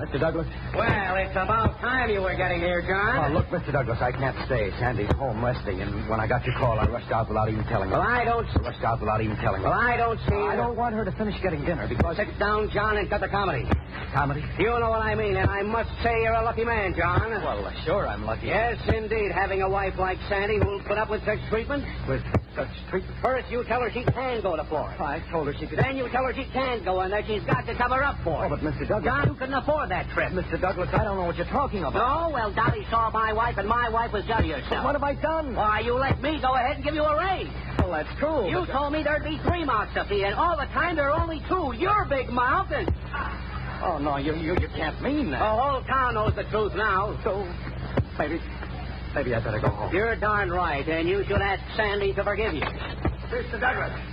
Mr. Douglas? Well, it's about time you were getting here, John. Oh, look, Mr. Douglas, I can't stay. Sandy's home resting, and when I got your call, I rushed out without even telling her. Well, I don't... Rushed out without even telling her. Well, I don't see... I don't want her to finish getting dinner because... Sit down, John, and cut the comedy. Comedy? You know what I mean, and I must say you're a lucky man, John. Well, sure, I'm lucky. Yes, indeed, having a wife like Sandy who'll put up with such treatment. With such treatment? First, you tell her she can go to Florida. I told her she could... Then you tell her she can't go and that she's got to cover up for it. Oh, but Mr. Douglas... John couldn't afford that trip. Mr. Douglas, I don't know what you're talking about. No? Well, Dolly saw my wife, and my wife was jealous of yourself. What have I done? Why, you let me go ahead and give you a raise. Well, that's true. You told me there'd be 3 mouths to feed, and all the time there are only 2. Your big mouth and... Oh, no, you can't mean that. The whole town knows the truth now. So, maybe I better go home. You're darn right, and you should ask Sandy to forgive you. Mr. Douglas.